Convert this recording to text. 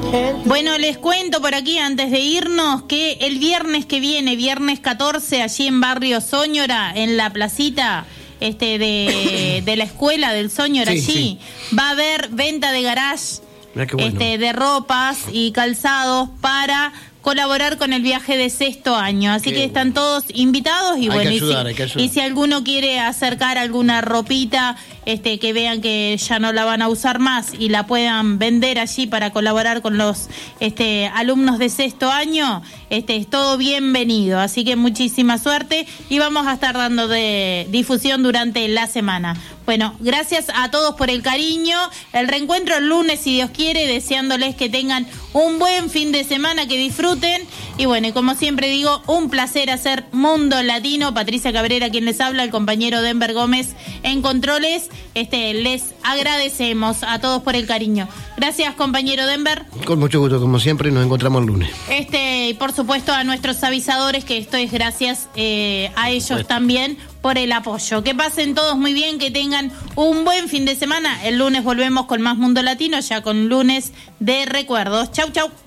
Bueno, les cuento por aquí antes de irnos que el viernes que viene, viernes 14, allí en Barrio Sóñora, en la placita de la escuela del Sóñora, allí va a haber venta de garage, bueno, de ropas y calzados para colaborar con el viaje de sexto año, así que están todos invitados y bueno, y si alguno quiere acercar alguna ropita que vean que ya no la van a usar más y la puedan vender allí para colaborar con los alumnos de sexto año, es todo bienvenido, así que muchísima suerte y vamos a estar dando de difusión durante la semana. Bueno, gracias a todos por el cariño, el reencuentro el lunes si Dios quiere, deseándoles que tengan un buen fin de semana, que disfruten y bueno, y como siempre digo, un placer hacer Mundo Latino. Patricia Cabrera quien les habla, el compañero Denver Gómez en controles, les agradecemos a todos por el cariño. Gracias, compañero Denver. Con mucho gusto, como siempre, nos encontramos el lunes. Y por supuesto a nuestros avisadores, que esto es gracias a ellos también por el apoyo. Que pasen todos muy bien, que tengan un buen fin de semana. El lunes volvemos con más Mundo Latino, ya con lunes de recuerdos. Chau, chau.